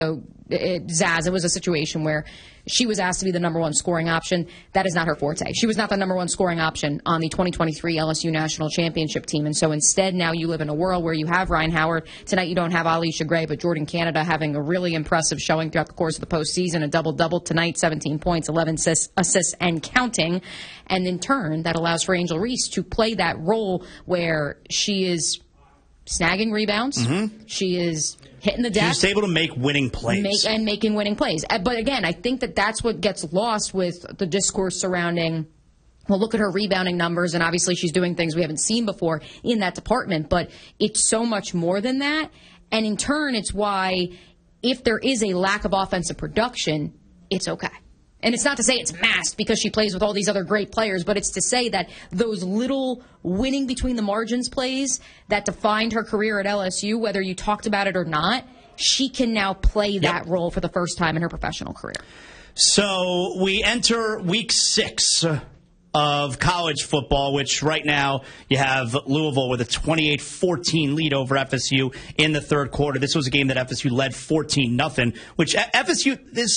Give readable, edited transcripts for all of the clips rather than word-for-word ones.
Zaz, it was a situation where she was asked to be the number one scoring option. That is not her forte. She was not the number one scoring option on the 2023 LSU National Championship team. And so instead, now you live in a world where you have Ryan Howard. Tonight you don't have Alisha Gray, but Jordan Canada having a really impressive showing throughout the course of the postseason. A double-double tonight, 17 points, 11 assists, and counting. And in turn, that allows for Angel Reese to play that role where she is snagging rebounds. Mm-hmm. She is hitting the deck. She's able to make winning plays. Making winning plays. But again, I think that's what gets lost with the discourse surrounding, well, look at her rebounding numbers, and obviously she's doing things we haven't seen before in that department. But it's so much more than that. And in turn, it's why if there is a lack of offensive production, it's okay. And it's not to say it's masked because she plays with all these other great players, but it's to say that those little winning between the margins plays that defined her career at LSU, whether you talked about it or not, she can now play that role for the first time in her professional career. So we enter week 6 of college football, which right now you have Louisville with a 28-14 lead over FSU in the third quarter. This was a game that FSU led 14-0, which FSU,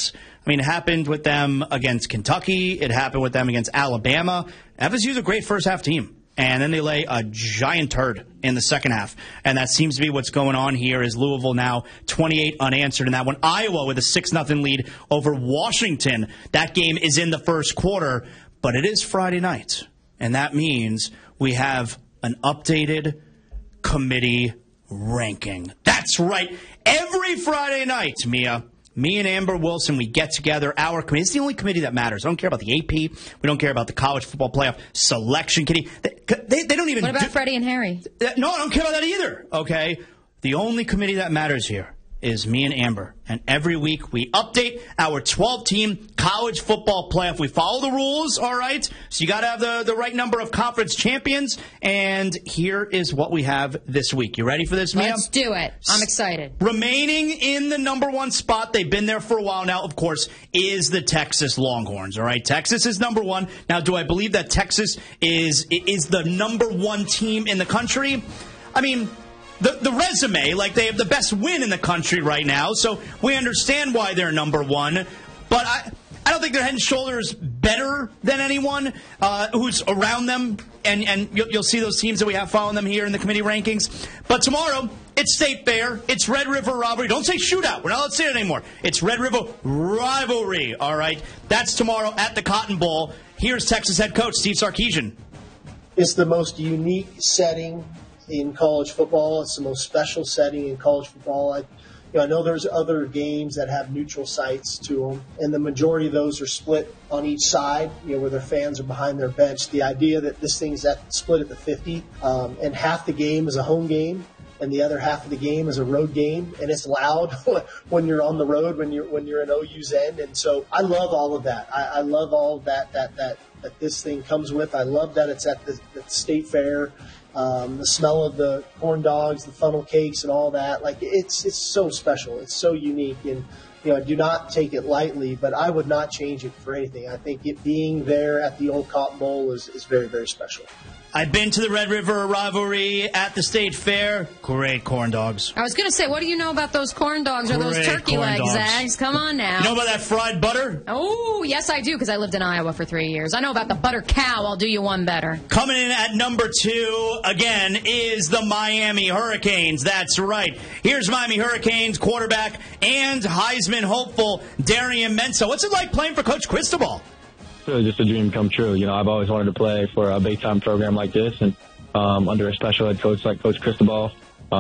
it happened with them against Kentucky. It happened with them against Alabama. FSU's a great first-half team. And then they lay a giant turd in the second half. And that seems to be what's going on here is Louisville now 28 unanswered in that one. Iowa with a 6-0 lead over Washington. That game is in the first quarter, but it is Friday night. And that means we have an updated committee ranking. That's right. Every Friday night, Mia, me and Amber Wilson, we get together. Our committee. It's the only committee that matters. I don't care about the AP. We don't care about the college football playoff selection committee. They don't even. What about Freddie and Harry? No, I don't care about that either. Okay. The only committee that matters here is me and Amber. And every week we update our 12-team college football playoff. We follow the rules, all right? So you got to have the right number of conference champions. And here is what we have this week. You ready for this, Mia? Let's do it. I'm excited. Remaining in the number one spot, they've been there for a while now, of course, is the Texas Longhorns, all right? Texas is number one. Now, do I believe that Texas is the number one team in the country? I mean, the resume, like they have the best win in the country right now, so we understand why they're number one. But I don't think they're head and shoulders better than anyone who's around them, and you'll see those teams that we have following them here in the committee rankings. But tomorrow, it's State Fair. It's Red River Rivalry. Don't say shootout. We're not allowed to say it anymore. It's Red River Rivalry, all right? That's tomorrow at the Cotton Bowl. Here's Texas head coach Steve Sarkisian. It's the most unique setting in college football. It's the most special setting in college football. I know there's other games that have neutral sites to them, and the majority of those are split on each side, where their fans are behind their bench. The idea that this thing's split at the 50, and half the game is a home game, and the other half of the game is a road game, and it's loud when you're on the road, when you're in OU's end, and so I love all of that. I love all of that this thing comes with. I love that it's at the State Fair. The smell of the corn dogs, the funnel cakes, and all that. Like it's so special. It's so unique, and I do not take it lightly. But I would not change it for anything. I think it being there at the old Cotton Bowl is very, very special. I've been to the Red River Rivalry at the State Fair. Great corn dogs. I was going to say, what do you know about those corn dogs or those turkey legs, Zags? Come on now. You know about that fried butter? Oh, yes, I do, because I lived in Iowa for 3 years. I know about the butter cow. I'll do you one better. Coming in at number 2, again, is the Miami Hurricanes. That's right. Here's Miami Hurricanes quarterback and Heisman hopeful Darian Mensah. What's it like playing for Coach Cristobal? Really just a dream come true. I've always wanted to play for a big-time program like this, and under a special head coach like Coach Cristobal.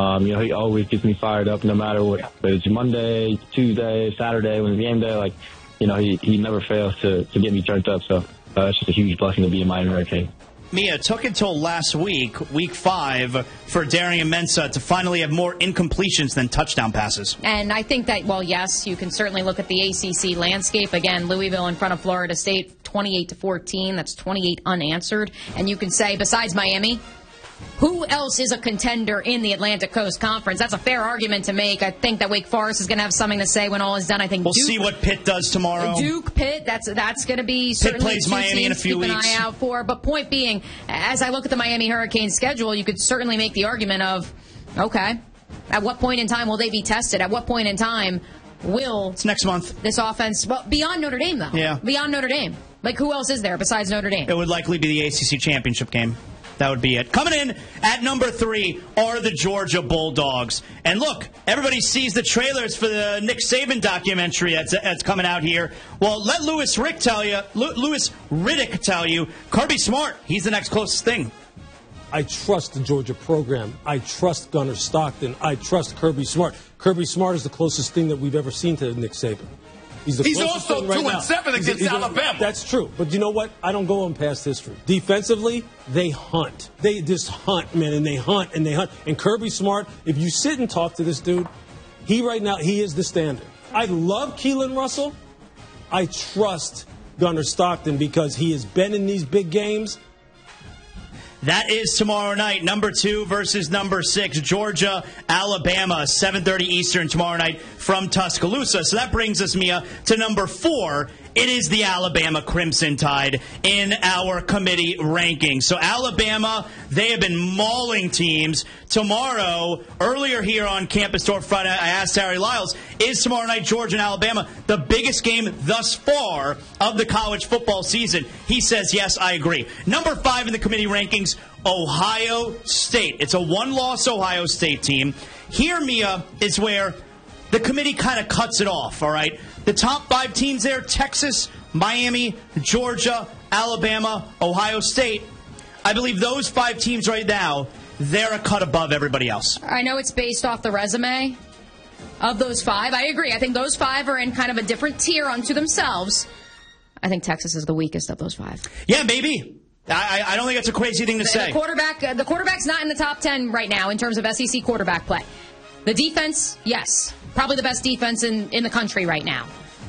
He always gets me fired up no matter what. Whether it's Monday, Tuesday, Saturday, when it's game day, he never fails to get me turned up. So it's just a huge blessing to be in Miami Hurricane. Mia, it took until last week, week 5, for Darian Mensah to finally have more incompletions than touchdown passes. And I think that, well, yes, you can certainly look at the ACC landscape. Again, Louisville in front of Florida State, 28-14. That's 28 unanswered. And you can say, besides Miami, who else is a contender in the Atlantic Coast Conference? That's a fair argument to make. I think that Wake Forest is going to have something to say when all is done. I think we'll see what Pitt does tomorrow. Duke, Pitt, that's going to be certainly Pitt plays Miami in a few weeks. Keep an eye out for. But point being, as I look at the Miami Hurricanes schedule, you could certainly make the argument of, okay, at what point in time will they be tested? At what point in time will It's next month. this offense, well, beyond Notre Dame, though. Yeah. Beyond Notre Dame. Like, who else is there besides Notre Dame? It would likely be the ACC championship game. That would be it. Coming in at number 3 are the Georgia Bulldogs. And look, everybody sees the trailers for the Nick Saban documentary that's coming out here. Well, let Louis Riddick tell you, Kirby Smart, he's the next closest thing. I trust the Georgia program. I trust Gunnar Stockton. I trust Kirby Smart. Kirby Smart is the closest thing that we've ever seen to Nick Saban. He's also 2-7 against Alabama. That's true. But you know what? I don't go on past history. Defensively, they hunt. They just hunt, man, and they hunt, and they hunt. And Kirby Smart, if you sit and talk to this dude, he is the standard. I love Keelan Russell. I trust Gunnar Stockton because he has been in these big games. That is tomorrow night, number 2 versus number 6, Georgia, Alabama, 7:30 Eastern tomorrow night from Tuscaloosa. So that brings us, Mia, to number 4. It is the Alabama Crimson Tide in our committee rankings. So Alabama, they have been mauling teams. Tomorrow, earlier here on Campus Door Friday, I asked Harry Lyles, is tomorrow night Georgia and Alabama the biggest game thus far of the college football season? He says, yes, I agree. Number 5 in the committee rankings, Ohio State. It's a one-loss Ohio State team. Here, Mia, is where the committee kind of cuts it off, all right? The top 5 teams there, Texas, Miami, Georgia, Alabama, Ohio State. I believe those 5 teams right now, they're a cut above everybody else. I know it's based off the resume of those 5. I agree. I think those 5 are in kind of a different tier unto themselves. I think Texas is the weakest of those 5. Yeah, maybe. I don't think that's a crazy thing to say. The quarterback's not in the top 10 right now in terms of SEC quarterback play. The defense, yes. Probably the best defense in the country right now.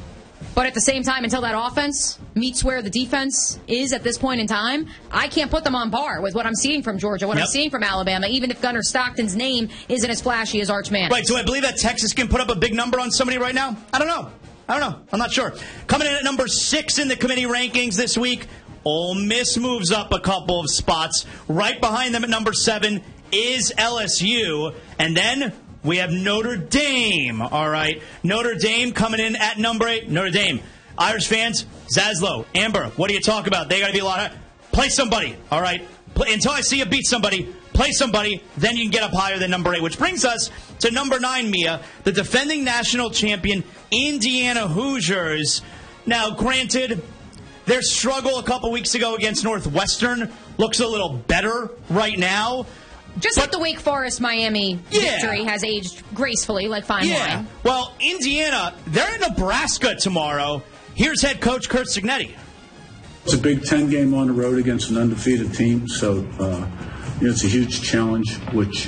But at the same time, until that offense meets where the defense is at this point in time, I can't put them on par with what I'm seeing from Georgia, what I'm seeing from Alabama, even if Gunnar Stockton's name isn't as flashy as Arch Manning. Right, so I believe that Texas can put up a big number on somebody right now? I don't know. I'm not sure. Coming in at number 6 in the committee rankings this week, Ole Miss moves up a couple of spots. Right behind them at number 7 is LSU. And then we have Notre Dame, all right. Notre Dame coming in at number 8. Notre Dame. Irish fans, Zaslow, Amber, what do you talk about? They got to be a lot of... Play somebody, all right. Until I see you beat somebody, play somebody, then you can get up higher than number 8, which brings us to number 9, Mia, the defending national champion Indiana Hoosiers. Now, granted, their struggle a couple weeks ago against Northwestern looks a little better right now. Just like the Wake Forest-Miami victory has aged gracefully, like fine wine. Well, Indiana, they're in Nebraska tomorrow. Here's head coach Curt Cignetti. It's a Big Ten game on the road against an undefeated team, so it's a huge challenge, which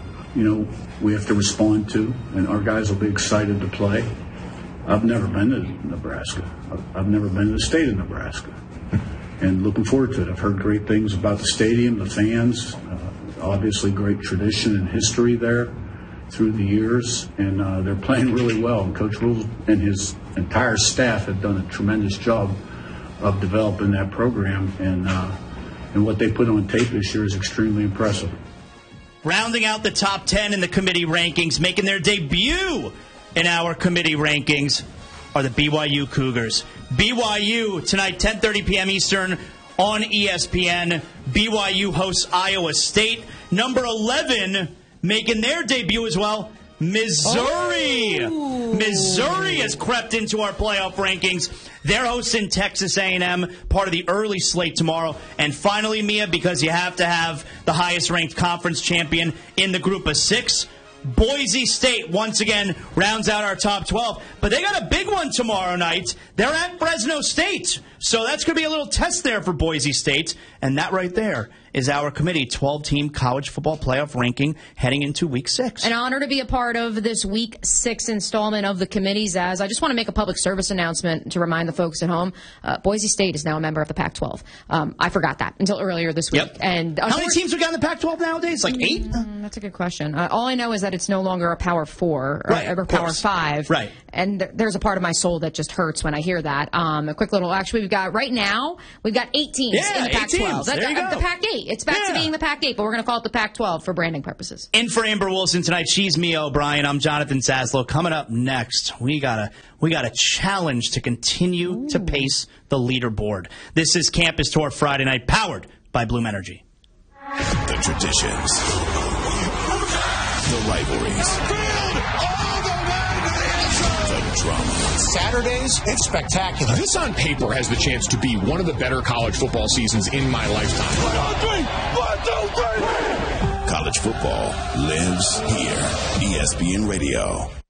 we have to respond to, and our guys will be excited to play. I've never been to Nebraska. I've never been to the state of Nebraska, and looking forward to it. I've heard great things about the stadium, the fans. Obviously, great tradition and history there through the years, and they're playing really well. And Coach Rule and his entire staff have done a tremendous job of developing that program, and what they put on tape this year is extremely impressive. Rounding out the top 10 in the committee rankings, making their debut in our committee rankings, are the BYU Cougars. BYU tonight, 10:30 p.m. Eastern on ESPN. BYU hosts Iowa State. Number 11 making their debut as well, Missouri. Oh. Missouri has crept into our playoff rankings. They're hosting Texas A&M, part of the early slate tomorrow. And finally, Mia, because you have to have the highest-ranked conference champion in the group of 6, Boise State, once again, rounds out our top 12. But they got a big one tomorrow night. They're at Fresno State. So that's going to be a little test there for Boise State. And that right there is our committee 12-team college football playoff ranking heading into Week 6. An honor to be a part of this Week 6 installment of the committee, Zaz. I just want to make a public service announcement to remind the folks at home. Boise State is now a member of the Pac-12. I forgot that until earlier this week. Yep. And how many teams we got in the Pac-12 nowadays? Like 8? That's a good question. All I know is that it's no longer a Power 4 or Power 5. Right. And there's a part of my soul that just hurts when I hear that. A quick little, actually, we've got 8 teams in the Pac-12. There you go. The Pac-8. Pac-8. It's back to being the Pac-8, but we're going to call it the Pac-12 for branding purposes. In for Amber Wilson tonight, she's Mia O'Brien. I'm Jonathan Zaslow. Coming up next, we got a challenge to continue to pace the leaderboard. This is Campus Tour Friday night, powered by Bloom Energy. The traditions, the rivalries, the drama. Saturdays, it's spectacular. This on paper has the chance to be one of the better college football seasons in my lifetime. 1, 2, 3. College football lives here. ESPN Radio.